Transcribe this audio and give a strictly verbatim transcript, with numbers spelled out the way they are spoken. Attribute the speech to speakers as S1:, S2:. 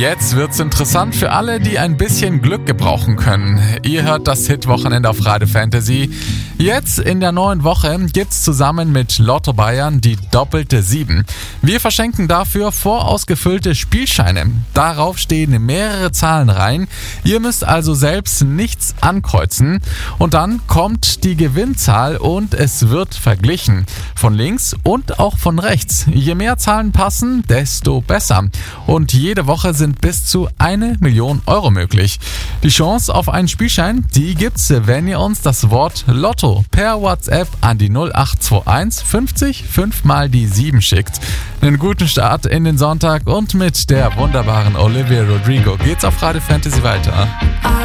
S1: Jetzt wird's interessant für alle, die ein bisschen Glück gebrauchen können. Ihr hört das Hit-Wochenende auf Radio Fantasy. Jetzt in der neuen Woche gibt's zusammen mit Lotto Bayern die doppelte sieben. Wir verschenken dafür vorausgefüllte Spielscheine. Darauf stehen mehrere Zahlen rein. Ihr müsst also selbst nichts ankreuzen. Und dann kommt die Gewinnzahl und es wird verglichen. Von links und auch von rechts. Je mehr Zahlen passen, desto besser. Und jede Woche sind bis zu eine Million Euro möglich. Die Chance auf einen Spielschein, die gibt's, wenn ihr uns das Wort Lotto per WhatsApp an die null acht zwei eins fünfzig fünf mal die sieben schickt. Einen guten Start in den Sonntag und mit der wunderbaren Olivia Rodrigo geht's auf Radio Fantasy weiter.